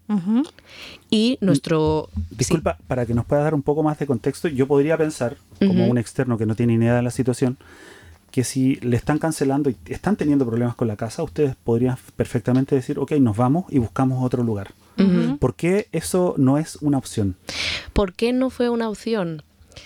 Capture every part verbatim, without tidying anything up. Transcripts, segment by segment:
Uh-huh. Y nuestro... Disculpa, sí. Para que nos pueda dar un poco más de contexto, yo podría pensar, como uh-huh. un externo que no tiene ni idea de la situación, que si le están cancelando y están teniendo problemas con la casa, ustedes podrían perfectamente decir, ok, nos vamos y buscamos otro lugar. Uh-huh. ¿Por qué eso no es una opción? ¿Por qué no fue una opción?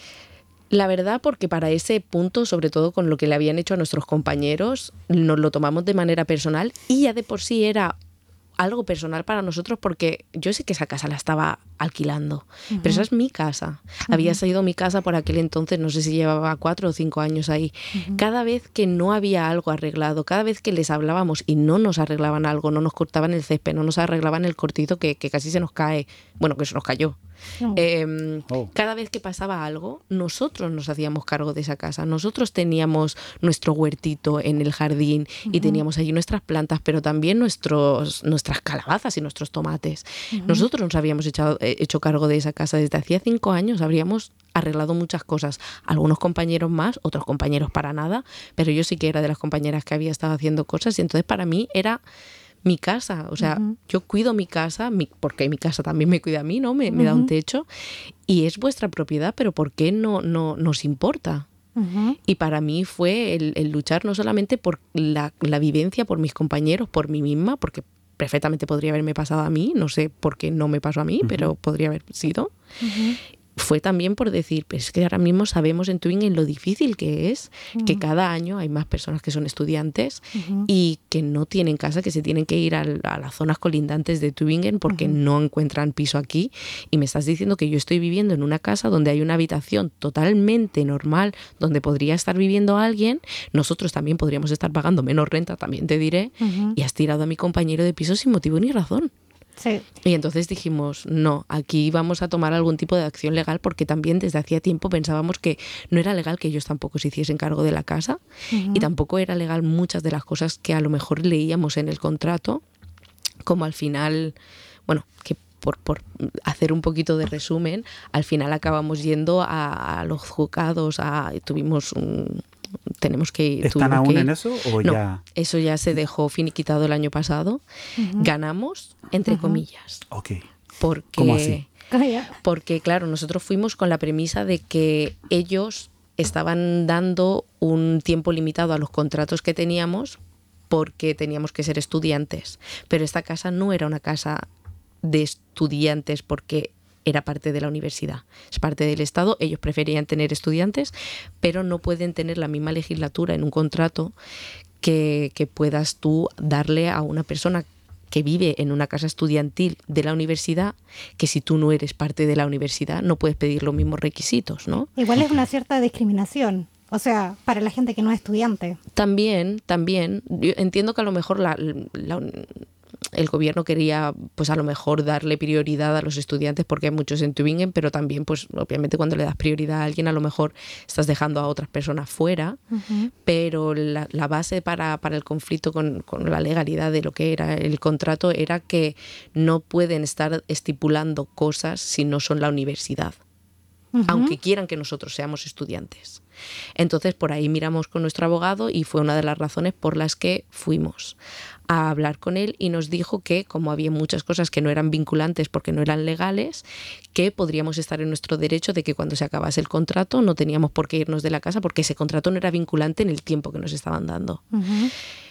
La verdad, porque para ese punto, sobre todo con lo que le habían hecho a nuestros compañeros, nos lo tomamos de manera personal y ya de por sí era algo personal para nosotros, porque yo sé que esa casa la estaba alquilando, uh-huh. pero esa es mi casa. Uh-huh. Había sido mi casa por aquel entonces, no sé si llevaba cuatro o cinco años ahí. Uh-huh. Cada vez que no había algo arreglado, cada vez que les hablábamos y no nos arreglaban algo, no nos cortaban el césped, no nos arreglaban el cortito que, que casi se nos cae, bueno, que se nos cayó. Oh. Eh, oh. Cada vez que pasaba algo, nosotros nos hacíamos cargo de esa casa. Nosotros teníamos nuestro huertito en el jardín uh-huh. y teníamos allí nuestras plantas, pero también nuestros, nuestras calabazas y nuestros tomates. Uh-huh. Nosotros nos habíamos echado, eh, hecho cargo de esa casa desde hacía cinco años. Habríamos arreglado muchas cosas. Algunos compañeros más, otros compañeros para nada, pero yo sí que era de las compañeras que había estado haciendo cosas y entonces para mí era... mi casa, o sea, uh-huh. yo cuido mi casa, mi, porque mi casa también me cuida a mí, ¿no? Me, uh-huh. me da un techo y es vuestra propiedad, pero ¿por qué no, no nos importa? Uh-huh. Y para mí fue el, el luchar no solamente por la, la vivencia, por mis compañeros, por mí misma, porque perfectamente podría haberme pasado a mí, no sé por qué no me pasó a mí, uh-huh. pero podría haber sido. Uh-huh. Fue también por decir, pues es que ahora mismo sabemos en Tübingen lo difícil que es, uh-huh. que cada año hay más personas que son estudiantes uh-huh. y que no tienen casa, que se tienen que ir a, a las zonas colindantes de Tübingen porque uh-huh. no encuentran piso aquí. Y me estás diciendo que yo estoy viviendo en una casa donde hay una habitación totalmente normal, donde podría estar viviendo alguien, nosotros también podríamos estar pagando menos renta, también te diré, uh-huh. y has tirado a mi compañero de piso sin motivo ni razón. Sí. Y entonces dijimos, no, aquí vamos a tomar algún tipo de acción legal porque también desde hacía tiempo pensábamos que no era legal que ellos tampoco se hiciesen cargo de la casa uh-huh. y tampoco era legal muchas de las cosas que a lo mejor leíamos en el contrato, como al final, bueno, que por, por hacer un poquito de resumen, al final acabamos yendo a, a los juzgados, a, tuvimos un... tenemos que ir. ¿Están aún que, en eso o no, ya? Eso ya se dejó finiquitado el año pasado. Uh-huh. Ganamos, entre uh-huh. comillas. Ok. Porque, ¿Cómo así? Porque, claro, nosotros fuimos con la premisa de que ellos estaban dando un tiempo limitado a los contratos que teníamos porque teníamos que ser estudiantes. Pero esta casa no era una casa de estudiantes porque era parte de la universidad, es parte del Estado. Ellos preferían tener estudiantes, pero no pueden tener la misma legislatura en un contrato que, que puedas tú darle a una persona que vive en una casa estudiantil de la universidad, que si tú no eres parte de la universidad no puedes pedir los mismos requisitos, ¿no? Igual es una cierta discriminación. O sea, para la gente que no es estudiante. También, también. Yo entiendo que a lo mejor la... la el gobierno quería, pues a lo mejor darle prioridad a los estudiantes porque hay muchos en Tübingen, pero también, pues obviamente cuando le das prioridad a alguien, a lo mejor estás dejando a otras personas fuera, uh-huh. pero la, la base para, para el conflicto con, con la legalidad de lo que era el contrato era que no pueden estar estipulando cosas si no son la universidad. Uh-huh. Aunque quieran que nosotros seamos estudiantes. Entonces, por ahí miramos con nuestro abogado y fue una de las razones por las que fuimos a hablar con él y nos dijo que, como había muchas cosas que no eran vinculantes porque no eran legales, que podríamos estar en nuestro derecho de que cuando se acabase el contrato no teníamos por qué irnos de la casa porque ese contrato no era vinculante en el tiempo que nos estaban dando. Uh-huh.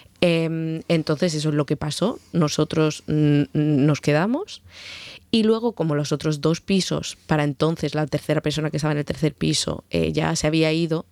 Eh, entonces, eso es lo que pasó. Nosotros n- nos quedamos. Y luego, como los otros dos pisos, para entonces la tercera persona que estaba en el tercer piso eh, ya se había ido,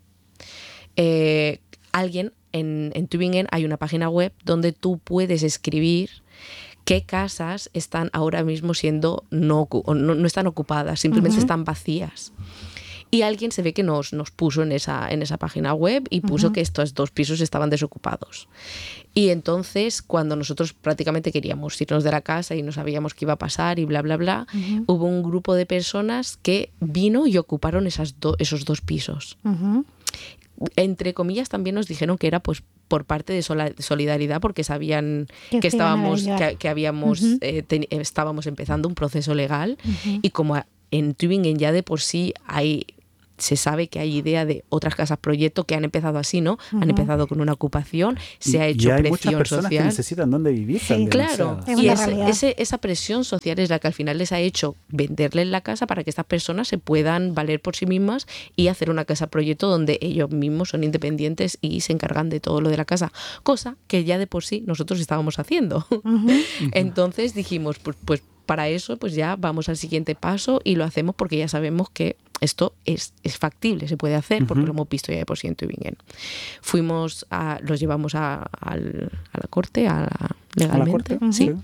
eh, alguien en, en Tübingen hay una página web donde tú puedes escribir qué casas están ahora mismo siendo no, no, no están ocupadas, simplemente uh-huh. están vacías. Y alguien se ve que nos, nos puso en esa, en esa página web y puso uh-huh. que estos dos pisos estaban desocupados. Y entonces, cuando nosotros prácticamente queríamos irnos de la casa y no sabíamos qué iba a pasar y bla, bla, bla, uh-huh. hubo un grupo de personas que vino y ocuparon esas do, esos dos pisos. Uh-huh. Entre comillas, también nos dijeron que era pues por parte de solidaridad porque sabían que, que estábamos que, que habíamos uh-huh. eh, ten, estábamos empezando un proceso legal uh-huh. y como en Tübingen ya de por sí hay se sabe que hay idea de otras casas proyecto que han empezado así, ¿no? Uh-huh. Han empezado con una ocupación, se y, ha hecho y hay presión muchas personas social. Que necesitan dónde vivir sí, también. Claro, o sea. y ese, ese, esa presión social es la que al final les ha hecho venderles la casa para que estas personas se puedan valer por sí mismas y hacer una casa proyecto donde ellos mismos son independientes y se encargan de todo lo de la casa, cosa que ya de por sí nosotros estábamos haciendo. Uh-huh. Entonces dijimos, pues, pues para eso pues ya vamos al siguiente paso y lo hacemos porque ya sabemos que esto es, es factible, se puede hacer porque uh-huh. lo hemos visto ya de por sí en Tübingen. Fuimos, a, los llevamos a, a, a la corte, a la, legalmente, ¿A la corte? Uh-huh. Sí.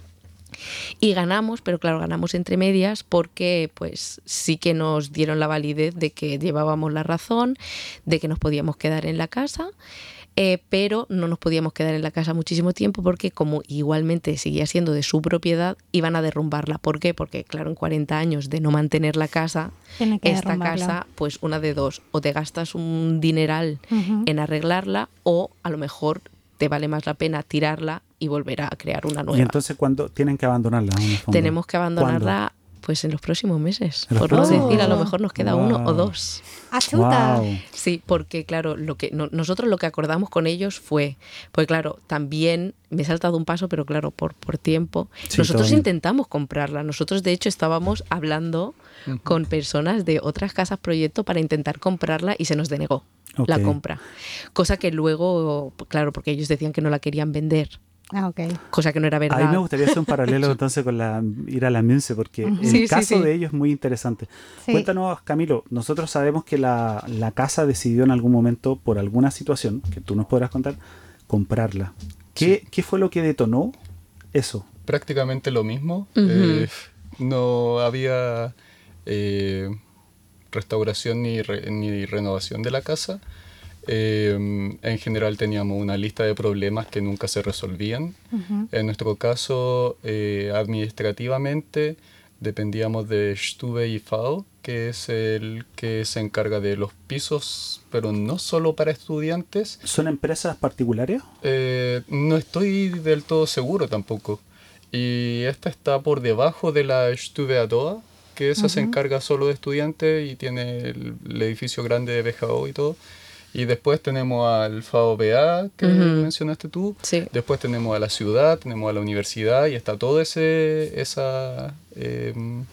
Sí. Y ganamos, pero claro, ganamos entre medias porque pues sí que nos dieron la validez de que llevábamos la razón, de que nos podíamos quedar en la casa. Eh, pero no nos podíamos quedar en la casa muchísimo tiempo porque como igualmente seguía siendo de su propiedad, iban a derrumbarla. ¿Por qué? Porque claro, en cuarenta años de no mantener la casa, esta casa, pues una de dos, o te gastas un dineral uh-huh. en arreglarla o a lo mejor te vale más la pena tirarla y volver a crear una nueva. ¿Y entonces cuándo tienen que abandonarla? Tenemos que abandonarla. ¿Cuándo? Pues en los próximos meses, por no decir, a lo mejor nos queda wow. uno o dos. ¡Achuta! Wow. Sí, porque claro, lo que no, nosotros lo que acordamos con ellos fue, pues claro, también me he saltado un paso, pero claro, por, por tiempo. Sí, nosotros intentamos comprarla. Nosotros, de hecho, estábamos hablando uh-huh. con personas de otras casas proyecto para intentar comprarla y se nos denegó okay. la compra. Cosa que luego, claro, porque ellos decían que no la querían vender. Ah, okay. Cosa que no era verdad. A mí me gustaría hacer un paralelo entonces con la ir a la Münze, porque uh-huh. el sí, caso sí, sí. de ellos es muy interesante. Sí. Cuéntanos, Camilo, nosotros sabemos que la, la casa decidió en algún momento, por alguna situación, que tú nos podrás contar, comprarla. ¿Qué, sí. ¿qué fue lo que detonó eso? Prácticamente lo mismo. Uh-huh. Eh, no había eh, restauración ni, re, ni renovación de la casa. Eh, en general teníamos una lista de problemas que nunca se resolvían. Uh-huh. En nuestro caso, eh, administrativamente, dependíamos de Stube I V, que es el que se encarga de los pisos, pero no solo para estudiantes. ¿Son empresas particulares? Eh, no estoy del todo seguro tampoco. Y esta está por debajo de la Stube A D O A, que esa uh-huh. se encarga solo de estudiantes y tiene el, el edificio grande de B G O y todo. Y después tenemos al F A O B A, que uh-huh. mencionaste tú. Sí. Después tenemos a la ciudad, tenemos a la universidad y está toda esa eh,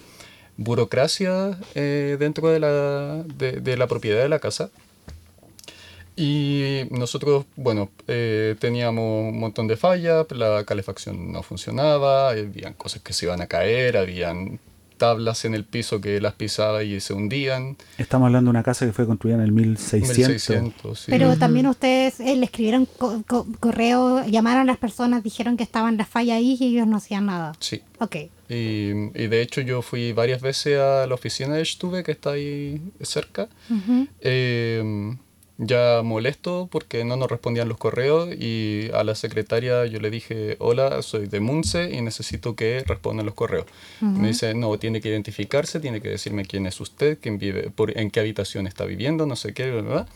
burocracia eh, dentro de la, de, de la propiedad de la casa. Y nosotros, bueno, eh, teníamos un montón de fallas, la calefacción no funcionaba, habían cosas que se iban a caer, habían tablas en el piso que las pisaba y se hundían. Estamos hablando de una casa que fue construida en el mil seiscientos. mil seiscientos, sí. Pero uh-huh. también ustedes eh, le escribieron co- co- correo, llamaron a las personas, dijeron que estaban las fallas ahí y ellos no hacían nada. Sí. Ok. Y, y de hecho yo fui varias veces a la oficina de Stube, que está ahí cerca. Uh-huh. Eh, ya molesto porque no nos respondían los correos y a la secretaria yo le dije, hola, soy de Münze y necesito que respondan los correos. Uh-huh. Me dice, no, tiene que identificarse, tiene que decirme quién es usted, quién vive, por, en qué habitación está viviendo, no sé qué, ¿verdad?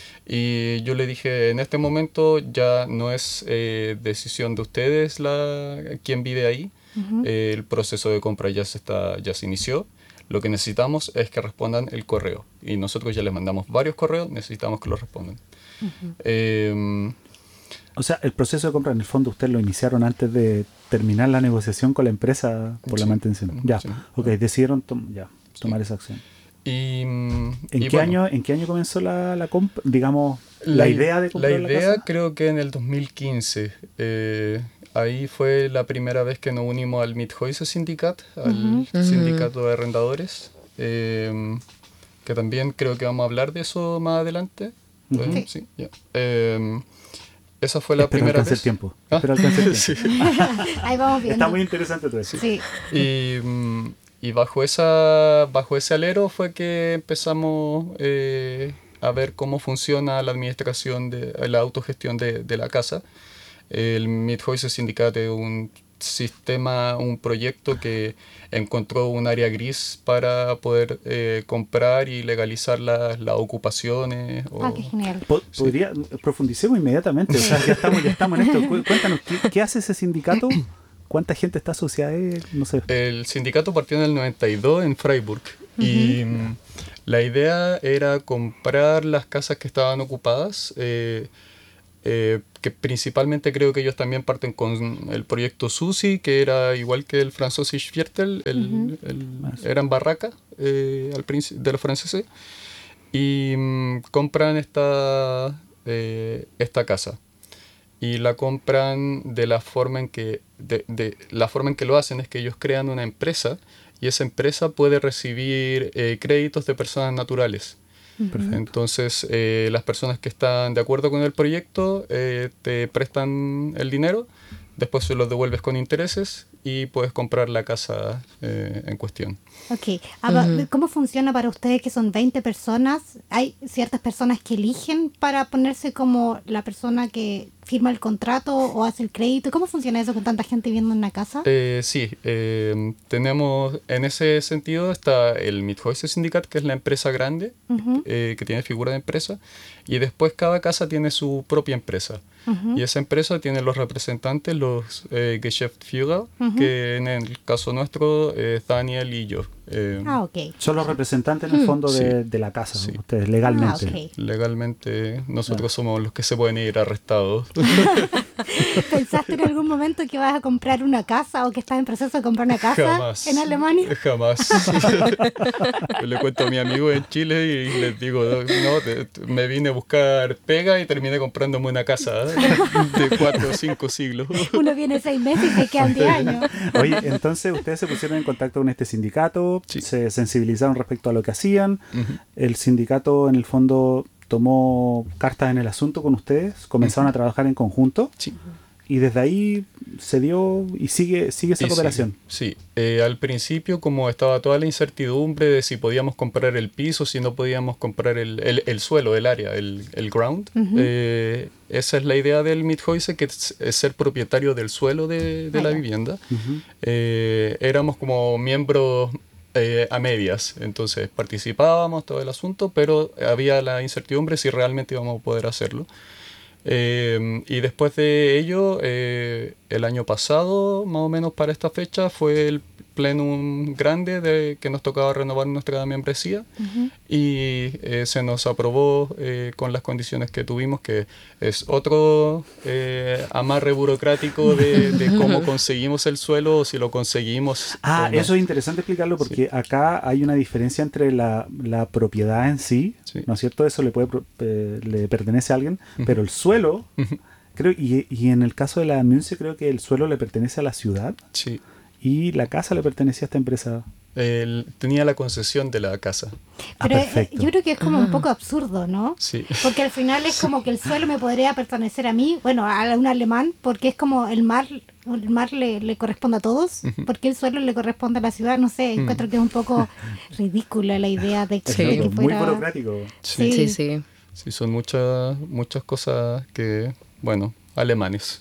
Y yo le dije, en este momento ya no es eh, decisión de ustedes la, quién vive ahí. Uh-huh. eh, el proceso de compra ya se, está, ya se inició. Lo que necesitamos es que respondan el correo. Y nosotros ya les mandamos varios correos, necesitamos que los respondan. Uh-huh. Eh, o sea, el proceso de compra, en el fondo, ustedes lo iniciaron antes de terminar la negociación con la empresa por sí, la mantención. Ya, sí. Ok, decidieron tom- ya, tomar sí. esa acción. Y, ¿En, y qué bueno, año, ¿En qué año comenzó la, la compra? Digamos, la, la idea de comprar la la idea casa? Creo que en el dos mil quince. Eh, ahí fue la primera vez que nos unimos al Miethäuser-Syndikat, al Uh-huh. sindicato de arrendadores. Eh, que también creo que vamos a hablar de eso más adelante. Uh-huh. Eh, sí, yeah. eh, esa fue la Espero primera vez. El tiempo. ¿Ah? Espero alcanzar el tiempo. Sí. Ahí vamos viendo. Está muy interesante todo eso. Sí. Y, y bajo, esa, bajo ese alero fue que empezamos eh, a ver cómo funciona la administración, de la autogestión de, de la casa. El Miethäuser-Syndikat es un sistema, un proyecto que encontró un área gris para poder eh, comprar y legalizar las las ocupaciones. O, ah, qué genial. ¿Podría, sí. Profundicemos inmediatamente, o sea, ya estamos, ya estamos en esto. Cuéntanos, ¿qué, qué hace ese sindicato? ¿Cuánta gente está asociada a él? No sé. El sindicato partió en el noventa y dos en Freiburg. Uh-huh. Y La idea era comprar las casas que estaban ocupadas, eh, eh, que principalmente creo que ellos también parten con el proyecto Susi, que era igual que el Französisch Viertel, el, uh-huh. el, eran barracas eh, al principio de los franceses, y mm, compran esta, eh, esta casa. Y la compran de la forma en que de, de la forma en que lo hacen es que ellos crean una empresa y esa empresa puede recibir eh, créditos de personas naturales. Perfecto. Entonces eh, las personas que están de acuerdo con el proyecto eh, te prestan el dinero, después se los devuelves con intereses y puedes comprar la casa eh, en cuestión. Ok. Uh-huh. ¿Cómo funciona para ustedes que son veinte personas? ¿Hay ciertas personas que eligen para ponerse como la persona que firma el contrato o hace el crédito? ¿Cómo funciona eso con tanta gente viviendo en una casa? Eh, sí, eh, tenemos, en ese sentido está el Mietshäuser-Syndikat, que es la empresa grande, uh-huh. eh, que tiene figura de empresa, y después cada casa tiene su propia empresa. Uh-huh. Y esa empresa tiene los representantes, los eh, Geschäftsführer, uh-huh. que en el caso nuestro es Daniel y yo. Eh, ah, ok. Son los representantes en el fondo sí. de, de la casa, sí. Ustedes legalmente. Ah, okay. Legalmente nosotros ah. somos los que se pueden ir arrestados. ¿Pensaste en algún momento que vas a comprar una casa o que estás en proceso de comprar una casa Jamás. en Alemania? Jamás. Yo le cuento a mi amigo en Chile y les digo, no, te, me vine a buscar pega y terminé comprándome una casa de cuatro o cinco siglos. Uno viene seis meses y se quedan diez años. Oye, entonces ustedes se pusieron en contacto con este sindicato, sí. se sensibilizaron respecto a lo que hacían. Uh-huh. El sindicato en el fondo tomó cartas en el asunto con ustedes, comenzaron uh-huh. a trabajar en conjunto. Sí. Y desde ahí se dio y sigue, sigue esa y cooperación. Sí, sí. Eh, al principio como estaba toda la incertidumbre de si podíamos comprar el piso, si no podíamos comprar el, el, el suelo, el área, el, el ground. Uh-huh. Eh, esa es la idea del Mietshäuser, que es, es ser propietario del suelo de, de la vivienda. Uh-huh. Eh, éramos como miembros eh, a medias, entonces participábamos todo el asunto, pero había la incertidumbre si realmente íbamos a poder hacerlo. Eh, y después de ello, eh, el año pasado, más o menos para esta fecha, fue el plenum grande de que nos tocaba renovar nuestra membresía uh-huh. y eh, se nos aprobó eh, con las condiciones que tuvimos, que es otro eh, amarre burocrático de, de cómo conseguimos el suelo o si lo conseguimos. Ah, no. Eso es interesante explicarlo porque sí. acá hay una diferencia entre la, la propiedad en sí, sí, ¿no es cierto? Eso le puede eh, le pertenece a alguien, uh-huh. pero el suelo, uh-huh. creo y, y en el caso de la Münze creo que el suelo le pertenece a la ciudad. Sí. Y la casa le pertenecía a esta empresa. Él tenía la concesión de la casa. Pero ah, yo creo que es como ah. un poco absurdo, ¿no? Sí. Porque al final es como que el suelo me podría pertenecer a mí, bueno, a un alemán, porque es como el mar, el mar le, le corresponde a todos, uh-huh. porque el suelo le corresponde a la ciudad, no sé, encuentro uh-huh. que es un poco ridícula la idea de que, sí. de que fuera... Muy burocrático. Sí, sí, sí. Sí, son muchas, muchas cosas que, bueno, alemanes.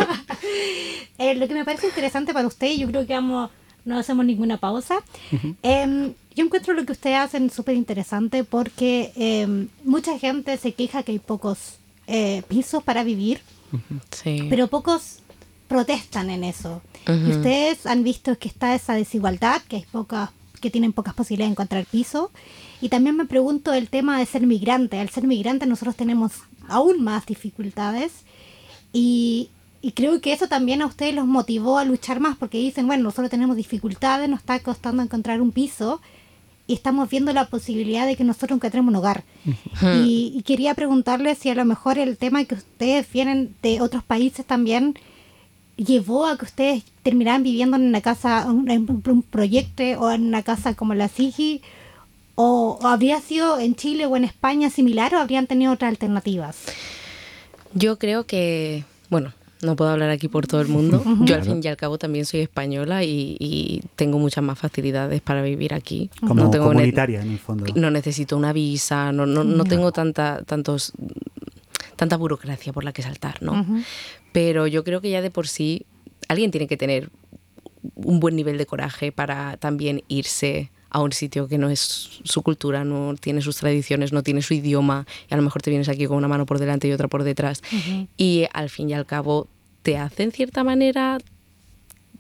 Eh, lo que me parece interesante para usted, yo creo que vamos, no hacemos ninguna pausa. Uh-huh. Eh, yo encuentro lo que ustedes hacen súper interesante porque eh, mucha gente se queja que hay pocos eh, pisos para vivir, uh-huh. sí. pero pocos protestan en eso. Uh-huh. Y ustedes han visto que está esa desigualdad, que hay pocas, que tienen pocas posibilidades de encontrar piso. Y también me pregunto el tema de ser migrante. Al ser migrante nosotros tenemos aún más dificultades y Y creo que eso también a ustedes los motivó a luchar más, porque dicen, bueno, nosotros tenemos dificultades, nos está costando encontrar un piso, y estamos viendo la posibilidad de que nosotros encontremos un hogar. Uh-huh. Y, y quería preguntarles si a lo mejor el tema que ustedes vienen de otros países también llevó a que ustedes terminaran viviendo en una casa, un, un proyecto, o en una casa como la SIGI, o, o habría sido en Chile o en España similar, o habrían tenido otras alternativas. Yo creo que, bueno... No puedo hablar aquí por todo el mundo. Uh-huh. Yo al fin y al cabo también soy española y, y tengo muchas más facilidades para vivir aquí. Como no tengo comunitaria ne- en el fondo. No necesito una visa, no, no, no tengo tanta, tantos, tanta burocracia por la que saltar, ¿no? Uh-huh. Pero yo creo que ya de por sí alguien tiene que tener un buen nivel de coraje para también irse a un sitio que no es su cultura, no tiene sus tradiciones, no tiene su idioma, y a lo mejor te vienes aquí con una mano por delante y otra por detrás. Uh-huh. Y al fin y al cabo te hace en cierta manera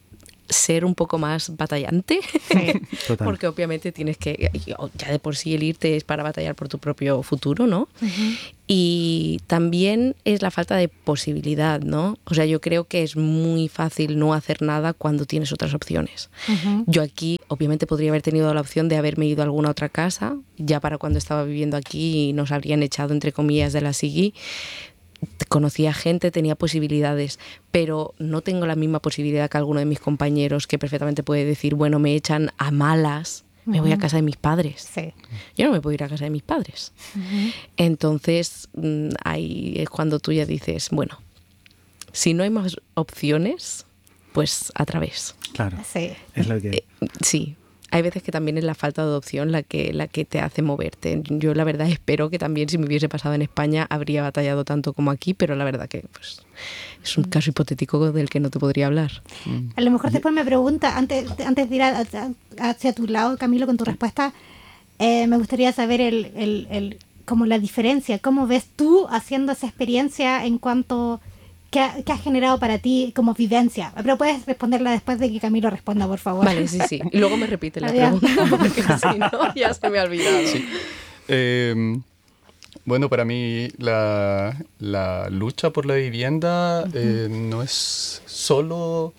ser un poco más batallante, Sí. porque obviamente tienes que, ya de por sí el irte es para batallar por tu propio futuro, ¿no? Uh-huh. Y también es la falta de posibilidad, ¿no? O sea, yo creo que es muy fácil no hacer nada cuando tienes otras opciones. Uh-huh. Yo aquí, obviamente, podría haber tenido la opción de haberme ido a alguna otra casa, ya para cuando estaba viviendo aquí y nos habrían echado, entre comillas, de la Sigui. Conocía gente, tenía posibilidades, pero no tengo la misma posibilidad que alguno de mis compañeros que perfectamente puede decir, bueno, me echan a malas, me uh-huh. voy a casa de mis padres. Sí. Yo no me puedo ir a casa de mis padres. Uh-huh. Entonces, ahí es cuando tú ya dices, bueno, si no hay más opciones, pues a través. Claro, sí. Es lo que... Eh, sí. Hay veces que también es la falta de opción la que, la que te hace moverte. Yo la verdad espero que también si me hubiese pasado en España habría batallado tanto como aquí, pero la verdad que pues, es un caso hipotético del que no te podría hablar. A lo mejor después me pregunta, antes, antes de ir a, a, hacia tu lado, Camilo, con tu respuesta, eh, me gustaría saber el, el, el, como la diferencia, cómo ves tú haciendo esa experiencia en cuanto... ¿Qué ha, ¿Qué ha generado para ti como vivencia? Pero puedes responderla después de que Camilo responda, por favor. Vale, sí, sí. Y luego me repite la pregunta, porque si no, ya se me ha olvidado. Sí. Eh, bueno, para mí la, la lucha por la vivienda uh-huh. eh, no es solo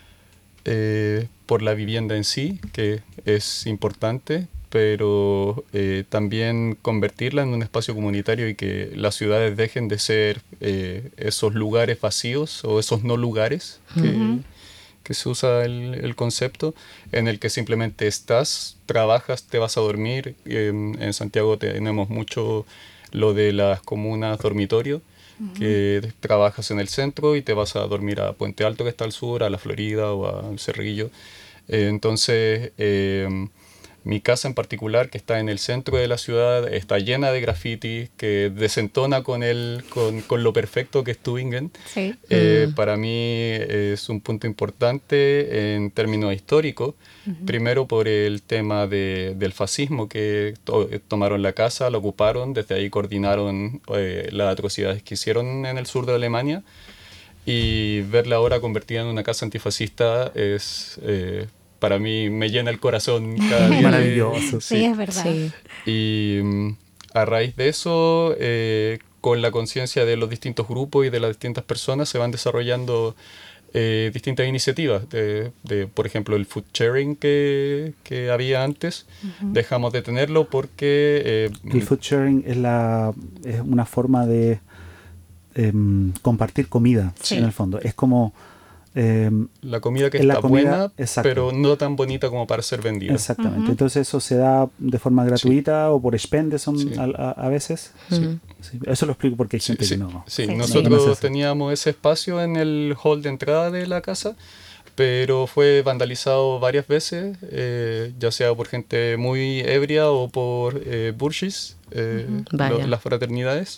eh, por la vivienda en sí, que es importante, pero eh, también convertirla en un espacio comunitario y que las ciudades dejen de ser eh, esos lugares vacíos o esos no lugares que, uh-huh. que se usa el, el concepto, en el que simplemente estás, trabajas, te vas a dormir. En, en Santiago tenemos mucho lo de las comunas dormitorio, uh-huh. que trabajas en el centro y te vas a dormir a Puente Alto, que está al sur, a La Florida o al Cerrillo. Eh, entonces... Eh, Mi casa en particular, que está en el centro de la ciudad, está llena de graffiti, que desentona con, el, con, con lo perfecto que es Tübingen. Sí. Eh, Mm. Para mí es un punto importante en términos históricos. Uh-huh. Primero por el tema de, del fascismo, que to, tomaron la casa, la ocuparon, desde ahí coordinaron eh, las atrocidades que hicieron en el sur de Alemania. Y verla ahora convertida en una casa antifascista es... Eh, para mí me llena el corazón cada día. Maravilloso. Sí, sí, es verdad. Sí. Y um, a raíz de eso, eh, con la conciencia de los distintos grupos y de las distintas personas, se van desarrollando eh, distintas iniciativas. De, de, por ejemplo, el food sharing que, que había antes, uh-huh. dejamos de tenerlo porque... Eh, el food sharing es, la, es una forma de eh, compartir comida, sí. en el fondo. Es como... Eh, la comida que está comida, buena, exacto. pero no tan bonita como para ser vendida. Exactamente. Uh-huh. Entonces eso se da de forma gratuita sí. o por Spendeson sí. a, a, a veces. Uh-huh. Sí. Eso lo explico porque hay gente sí, que no. Sí, sí. nosotros sí. teníamos ese espacio en el hall de entrada de la casa, pero fue vandalizado varias veces, eh, ya sea por gente muy ebria o por eh, burshis, eh, uh-huh. lo, las fraternidades.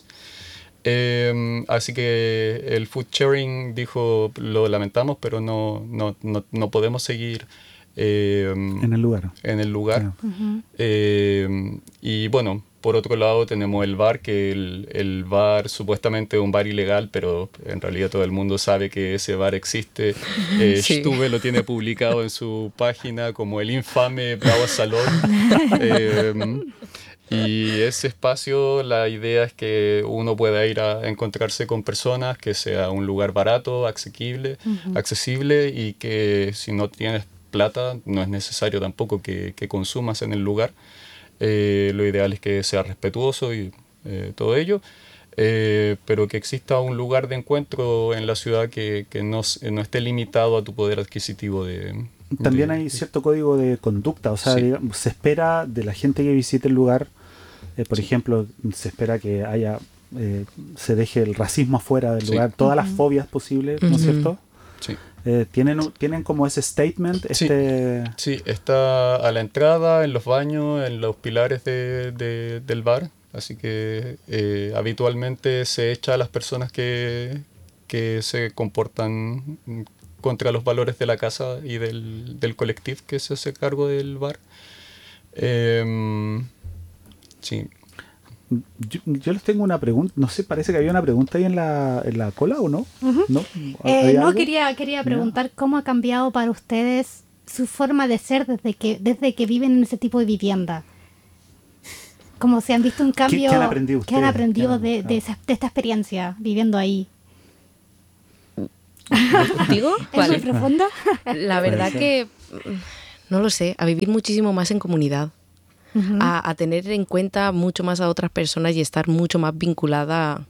Eh, así que el food sharing dijo, lo lamentamos, pero no, no, no, no podemos seguir eh, en el lugar. En el lugar. Yeah. Uh-huh. Eh, y bueno, por otro lado tenemos el bar, que el, el bar supuestamente es un bar ilegal, pero en realidad todo el mundo sabe que ese bar existe. Eh, sí. Stube lo tiene publicado en su página como el infame Bravo Salón. eh, Y ese espacio, la idea es que uno pueda ir a encontrarse con personas, que sea un lugar barato, asequible, uh-huh. accesible, y que si no tienes plata, no es necesario tampoco que, que consumas en el lugar. Eh, lo ideal es que sea respetuoso y eh, todo ello, eh, pero que exista un lugar de encuentro en la ciudad que, que no, no esté limitado a tu poder adquisitivo de... También de, hay cierto código de conducta, o sea, sí. digamos, se espera de la gente que visite el lugar, eh, por sí. ejemplo, se espera que haya, eh, se deje el racismo afuera del sí. lugar, todas uh-huh. las fobias posibles, ¿no es uh-huh. cierto? Sí. Eh, ¿tienen, ¿Tienen como ese statement? Sí. Este... sí, está a la entrada, en los baños, en los pilares de, de, del bar, así que eh, habitualmente se echa a las personas que, que se comportan contra los valores de la casa y del, del colectivo que se hace cargo del bar. Eh, sí. Yo, yo les tengo una pregunta, no sé, parece que había una pregunta ahí en la, en la cola, ¿o no? Uh-huh. No, eh, no quería, quería preguntar yeah. cómo ha cambiado para ustedes su forma de ser desde que, desde que viven en ese tipo de vivienda. Como si han visto un cambio. ¿Qué, qué han aprendido ustedes? ¿Qué han aprendido ¿Qué han, de, de, esa, de esta experiencia viviendo ahí? ¿Digo? ¿Es vale. muy profunda? La verdad que, no lo sé, a vivir muchísimo más en comunidad. Uh-huh. A, a tener en cuenta mucho más a otras personas y estar mucho más vinculada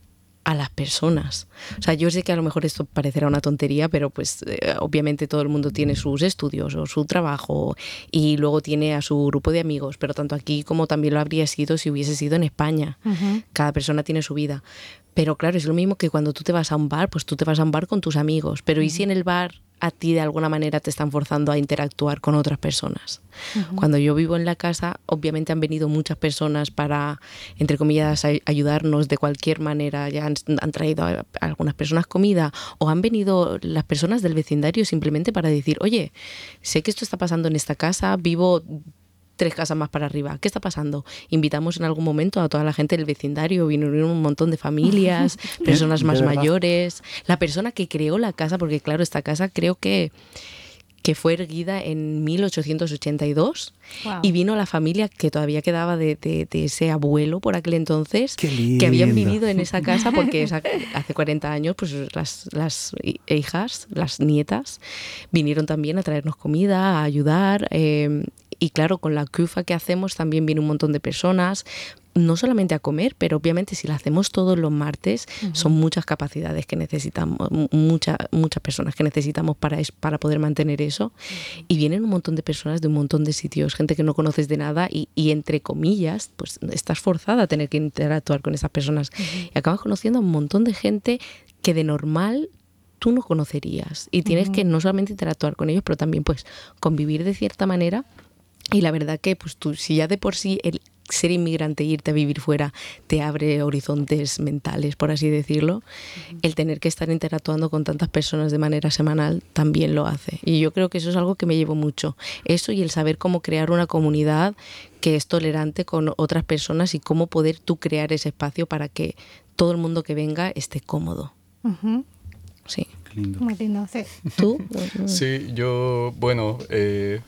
a las personas. O sea, yo sé que a lo mejor esto parecerá una tontería, pero pues eh, obviamente todo el mundo tiene sus estudios o su trabajo y luego tiene a su grupo de amigos, pero tanto aquí como también lo habría sido si hubiese sido en España. Uh-huh. Cada persona tiene su vida. Pero claro, es lo mismo que cuando tú te vas a un bar, pues tú te vas a un bar con tus amigos, pero uh-huh. ¿y si en el bar a ti de alguna manera te están forzando a interactuar con otras personas? Uh-huh. Cuando yo vivo en la casa, obviamente han venido muchas personas para, entre comillas, a ayudarnos de cualquier manera. Ya han, han traído a, a algunas personas comida o han venido las personas del vecindario simplemente para decir, oye, sé que esto está pasando en esta casa, vivo tres casas más para arriba. ¿Qué está pasando? Invitamos en algún momento a toda la gente del vecindario, vinieron un montón de familias, personas más mayores, la persona que creó la casa, porque claro, esta casa creo que, que fue erguida en mil ochocientos ochenta y dos. Wow. Y vino la familia que todavía quedaba de, de, de ese abuelo por aquel entonces, que habían vivido en esa casa, porque esa, hace cuarenta años pues las, las hijas, las nietas, vinieron también a traernos comida, a ayudar. Eh, y claro, con la cufa que hacemos también viene un montón de personas, no solamente a comer, pero obviamente si la hacemos todos los martes, uh-huh. son muchas capacidades que necesitamos, mucha, muchas personas que necesitamos para, para poder mantener eso. Uh-huh. Y vienen un montón de personas de un montón de sitios, gente que no conoces de nada y, y entre comillas, pues estás forzada a tener que interactuar con esas personas. Uh-huh. Y acabas conociendo a un montón de gente que de normal tú no conocerías. Y tienes uh-huh. que no solamente interactuar con ellos, pero también pues convivir de cierta manera. Y la verdad que pues tú, si ya de por sí el ser inmigrante e irte a vivir fuera te abre horizontes mentales, por así decirlo, uh-huh. el tener que estar interactuando con tantas personas de manera semanal también lo hace. Y yo creo que eso es algo que me llevo mucho. Eso y el saber cómo crear una comunidad que es tolerante con otras personas y cómo poder tú crear ese espacio para que todo el mundo que venga esté cómodo. Uh-huh. Sí. Qué lindo. Muy lindo, sí. ¿Tú? Sí, yo, bueno, eh,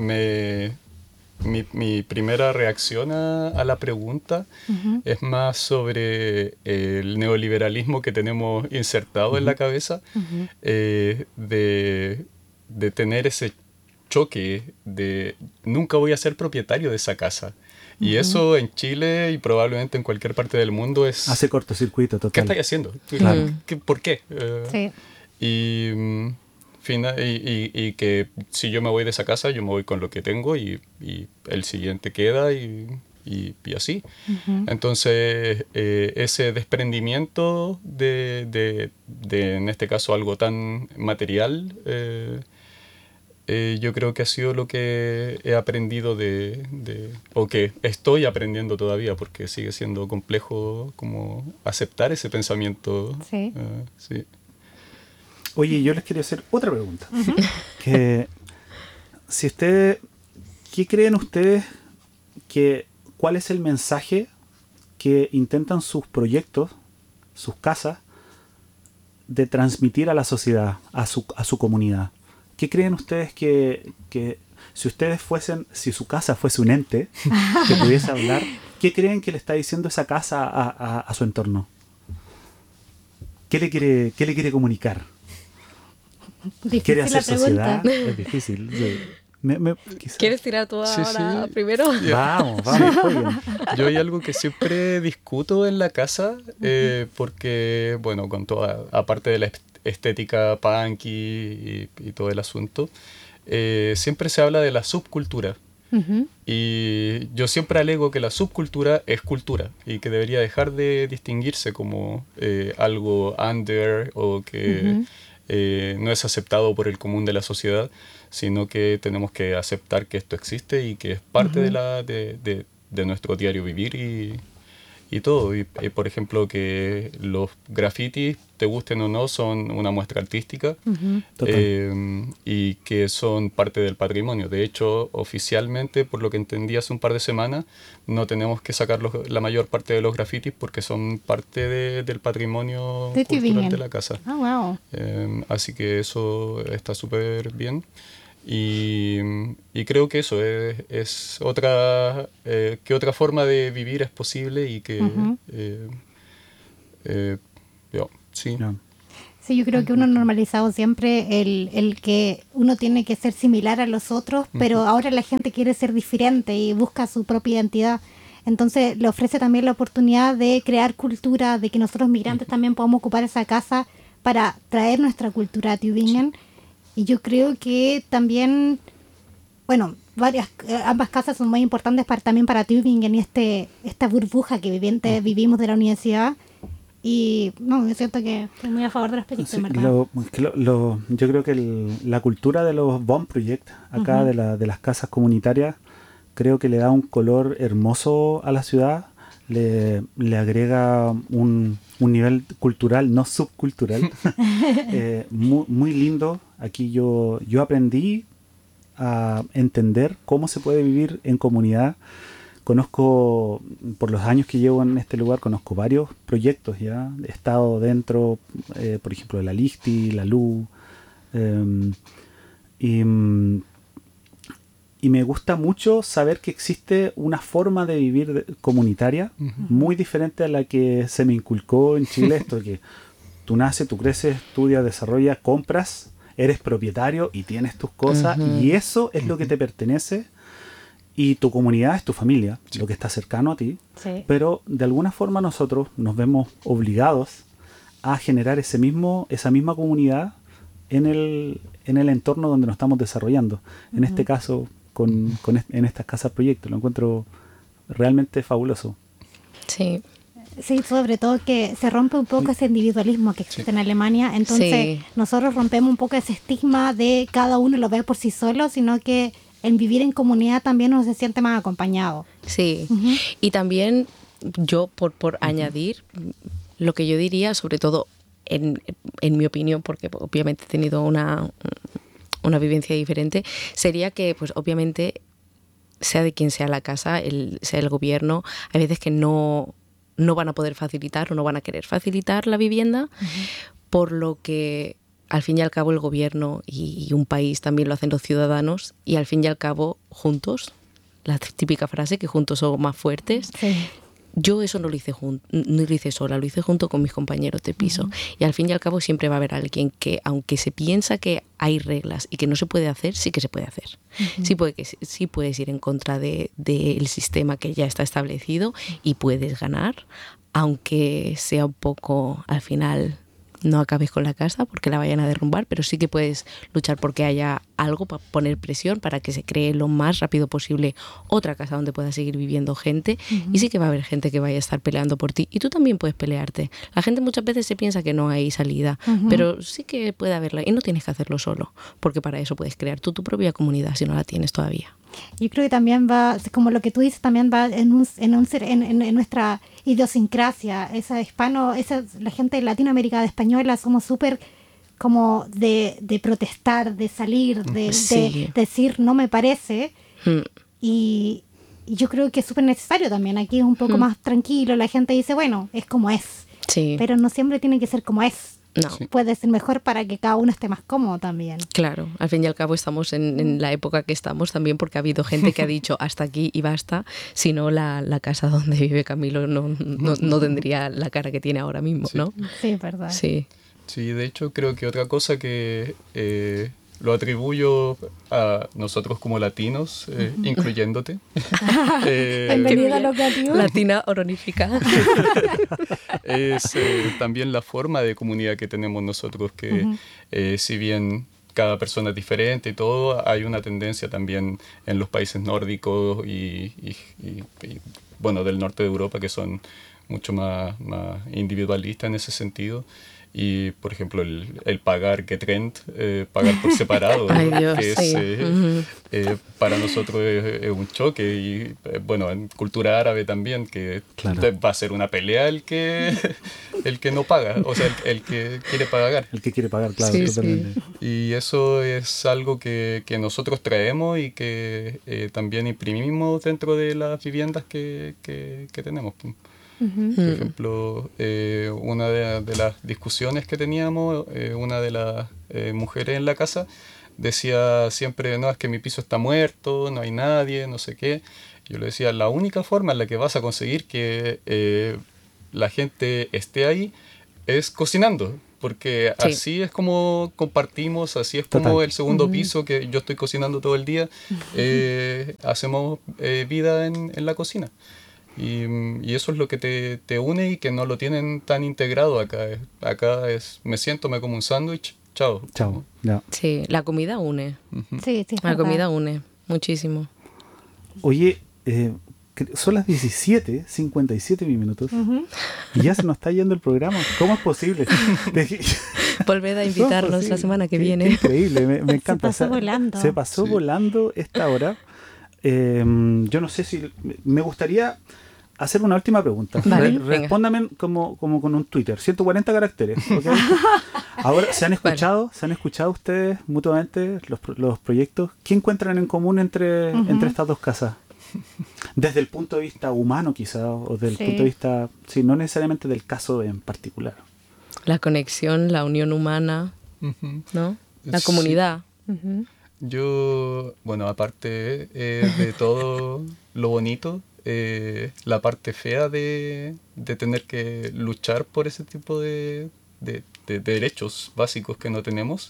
me... Mi, mi primera reacción a, a la pregunta uh-huh. es más sobre el neoliberalismo que tenemos insertado uh-huh. en la cabeza, uh-huh. eh, de, de tener ese choque de nunca voy a ser propietario de esa casa. Uh-huh. Y eso en Chile y probablemente en cualquier parte del mundo es... Hace cortocircuito total. ¿Qué estáis haciendo? Claro. ¿Qué, ¿Por qué? Uh, sí. Y... Fina, y, y, y que si yo me voy de esa casa, yo me voy con lo que tengo y, y el siguiente queda y, y, y así. Uh-huh. Entonces, eh, ese desprendimiento de, de, de, en este caso, algo tan material, eh, eh, yo creo que ha sido lo que he aprendido de, de, o que estoy aprendiendo todavía, porque sigue siendo complejo como aceptar ese pensamiento. Sí. Uh, sí. Oye, yo les quería hacer otra pregunta. Uh-huh. Que si ustedes, ¿qué creen ustedes que cuál es el mensaje que intentan sus proyectos, sus casas, de transmitir a la sociedad, a su, a su comunidad? ¿Qué creen ustedes que, que si ustedes fuesen, si su casa fuese un ente que pudiese hablar, qué creen que le está diciendo esa casa a, a, a su entorno? ¿Qué le quiere, qué le quiere comunicar? Difícil ¿Quiere hacer la sociedad? pregunta. Es difícil. Sí. Me, me, ¿Quieres tirar tú sí, ahora sí. primero? Vamos, vamos. Jueguen. Yo hay algo que siempre discuto en la casa, eh, porque, bueno, con toda, aparte de la estética punk y, y, y todo el asunto, eh, siempre se habla de la subcultura. Uh-huh. Y yo siempre alego que la subcultura es cultura y que debería dejar de distinguirse como eh, algo under o que... Uh-huh. Eh, no es aceptado por el común de la sociedad, sino que tenemos que aceptar que esto existe y que es parte uh-huh. de, la, de, de, de nuestro diario vivir y, y todo. Y, y, por ejemplo, que los grafitis, te gusten o no, son una muestra artística Ujú. eh, y que son parte del patrimonio. De hecho, oficialmente, por lo que entendí hace un par de semanas, no tenemos que sacar los, la mayor parte de los grafitis porque son parte de, del patrimonio De cultural Tübingen. de la casa. Ah, wow. Eh, así que eso está súper bien. Y, y creo que eso es, es otra eh, que otra forma de vivir es posible y que Ujú. eh, eh, yo, sí. Ya. Sí, yo creo que uno ha normalizado siempre el, el que uno tiene que ser similar a los otros, pero ahora la gente quiere ser diferente y busca su propia identidad. Entonces le ofrece también la oportunidad de crear cultura, de que nosotros migrantes también podamos ocupar esa casa para traer nuestra cultura a Tübingen. Y yo creo que también, bueno, varias, eh, ambas casas son muy importantes para, también para Tübingen y este, esta burbuja que viviente, vivimos de la universidad. Y no, es cierto que estoy muy a favor de los proyectos, Sí, en verdad. lo- que lo- lo- yo creo que el- la cultura de los Bond Project, acá Ujú. de, la- de las casas comunitarias, creo que le da un color hermoso a la ciudad, le, le agrega un, un nivel cultural, no subcultural, eh, muy, muy lindo. Aquí yo, yo aprendí a entender cómo se puede vivir en comunidad. Conozco, por los años que llevo en este lugar, conozco varios proyectos ya. He estado dentro, eh, por ejemplo, de la Lichti, la L U. eh, y, mm, y me gusta mucho saber que existe una forma de vivir de- comunitaria muy diferente a la que se me inculcó en Chile. Esto de que tú naces, tú creces, estudias, desarrollas, compras, eres propietario y tienes tus cosas, Ujú. y eso es lo que te pertenece. Y tu comunidad es tu familia, lo que está cercano a ti. Sí. Pero de alguna forma nosotros nos vemos obligados a generar ese mismo, esa misma comunidad en el, en el entorno donde nos estamos desarrollando. En Ujú. este caso, con, con est- en estas casas proyectos. Lo encuentro realmente fabuloso. Sí. Sí, sobre todo que se rompe un poco ese individualismo que existe en Alemania. Entonces, Sí. nosotros rompemos un poco ese estigma de cada uno lo ve por sí solo, sino que en vivir en comunidad también uno se siente más acompañado. Sí, Ujú. y también yo por, por añadir, lo que yo diría, sobre todo en, en mi opinión, porque obviamente he tenido una, una vivencia diferente, sería que pues obviamente sea de quien sea la casa, el, sea el gobierno, hay veces que no, no van a poder facilitar o no van a querer facilitar la vivienda, por lo que al fin y al cabo el gobierno y, y un país también lo hacen los ciudadanos, y al fin y al cabo juntos, la típica frase que juntos somos más fuertes. Sí. Yo eso no lo hice jun- no lo hice sola, lo hice junto con mis compañeros de piso. Y al fin y al cabo siempre va a haber alguien que, aunque se piensa que hay reglas y que no se puede hacer, sí que se puede hacer. Sí, puede que, sí puedes ir en contra de- del sistema que ya está establecido y puedes ganar, aunque sea un poco, al final, no acabes con la casa porque la vayan a derrumbar, pero sí que puedes luchar porque haya algo para poner presión para que se cree lo más rápido posible otra casa donde pueda seguir viviendo gente. Y sí que va a haber gente que vaya a estar peleando por ti, y tú también puedes pelearte. La gente muchas veces se piensa que no hay salida, Ujú. pero sí que puede haberla, y no tienes que hacerlo solo, porque para eso puedes crear tú tu propia comunidad si no la tienes todavía. Yo creo que también va, como lo que tú dices, también va en, un, en, un, ser- en, en- en nuestra idiosincrasia. Esa hispano, esa, la gente de Latinoamérica, de española, somos súper como de, de protestar, de salir, de, Sí. de decir no me parece. Mm. Y, y yo creo que es súper necesario también. Aquí es un poco Mm. más tranquilo, la gente dice, bueno, es como es. Sí, Pero no siempre tiene que ser como es. no. Sí. Puede ser mejor para que cada uno esté más cómodo también. Claro, al fin y al cabo estamos en, en la época que estamos también, porque ha habido gente que ha dicho hasta aquí y basta, si no la, la casa donde vive Camilo no, no, no tendría la cara que tiene ahora mismo, Sí. ¿no? Sí, es verdad. Sí, Sí, de hecho creo que otra cosa que eh, lo atribuyo a nosotros como latinos, eh, incluyéndote. eh, Bienvenida a lo creativo. Latina oronífica. es eh, también la forma de comunidad que tenemos nosotros, que Ujú. eh, si bien cada persona es diferente y todo, hay una tendencia también en los países nórdicos y, y- y- y, bueno, del norte de Europa, que son mucho más, más individualistas en ese sentido. Y, por ejemplo, el, el pagar Getrend, eh, pagar por separado, Ay, Dios, que es, sí. eh, Uh-huh. eh, para nosotros es, es un choque. Y, eh, bueno, en cultura árabe también, que Claro. va a ser una pelea el que, el que no paga, o sea, el, el que quiere pagar. El que quiere pagar, claro, Sí, totalmente. Y eso es algo que, que nosotros traemos y que eh, también imprimimos dentro de las viviendas que, que, que tenemos. Ujú. Por ejemplo, eh, una de, de las discusiones que teníamos, eh, una de las eh, mujeres en la casa decía siempre, no, es que mi piso está muerto, no hay nadie, no sé qué. Yo le decía, la única forma en la que vas a conseguir que eh, la gente esté ahí es cocinando. Porque Sí. así es como compartimos, así es Total. como el segundo Ujú. piso, que yo estoy cocinando todo el día, eh, hacemos eh, vida en, en la cocina. Y, y eso es lo que te, te une y que no lo tienen tan integrado acá. Acá es, me siento, me como un sándwich, chao. Chao. Ya. Sí, la comida une. Ujú. Sí, sí, es La verdad. comida une muchísimo. Oye, eh, cre- son las diecisiete cincuenta y siete minutos Ujú. y ya se nos está yendo el programa. ¿Cómo es posible? Dejé- Volved a ¿Cómo es invitarnos la posible? semana que Qué- viene. qué increíble, me, me encanta. pasó volando. Se pasó Sí. volando esta hora. Eh, yo no sé si... Me gustaría hacer una última pregunta. Vale, Re- venga. respóndame como, como con un Twitter. ciento cuarenta caracteres. ¿Ok? Ahora, ¿se han escuchado? ¿Se han escuchado ustedes mutuamente los, pro- los proyectos? ¿Qué encuentran en común entre, Ujú. entre estas dos casas? Desde el punto de vista humano, quizá, o desde el Sí. punto de vista, sí, no necesariamente del caso en particular. La conexión, la unión humana, Ujú. ¿no? La Sí. comunidad. Ujú. Yo, bueno, aparte eh, de todo lo bonito, eh, la parte fea de, de tener que luchar por ese tipo de, de- de derechos básicos que no tenemos,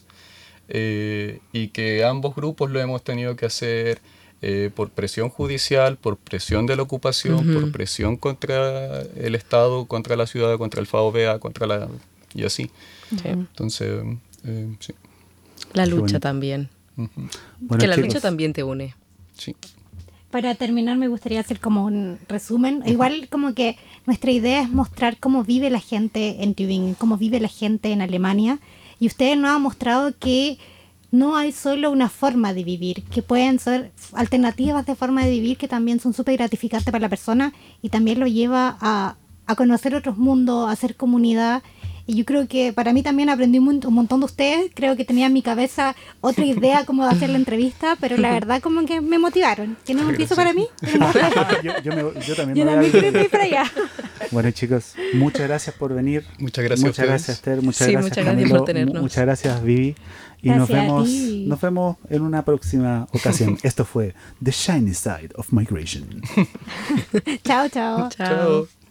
eh, y que ambos grupos lo hemos tenido que hacer eh, por presión judicial, por presión de la ocupación, Ujú. por presión contra el Estado, contra la ciudad, contra el FAOBEA, contra la... y así. Sí. Entonces, eh, sí. La Qué lucha bonito. también. Ujú. Bueno, que la chicos, lucha también te une. Sí. Para terminar, me gustaría hacer como un resumen. Igual como que nuestra idea es mostrar cómo vive la gente en Tübingen, cómo vive la gente en Alemania. Y ustedes nos han mostrado que no hay solo una forma de vivir, que pueden ser alternativas de forma de vivir que también son súper gratificantes para la persona y también lo lleva a, a conocer otros mundos, a hacer comunidad. Y yo creo que para mí también aprendí un, un montón de ustedes. Creo que tenía en mi cabeza otra idea como de hacer la entrevista, pero la verdad como que me motivaron. ¿Tienen un piso para mí? yo, yo me- yo también Yo me voy a también quiero vivir. ir para allá. Bueno, chicos, muchas gracias por venir. Muchas gracias a Muchas ustedes. gracias, Esther. Muchas Sí, gracias, muchas gracias Camilo. por tenernos. mu- Muchas gracias, Vivi. Y nos Gracias a vemos, ti. nos vemos en una próxima ocasión. Esto fue The Shiny Side of Migration. Chao, chao. Chao. Chao.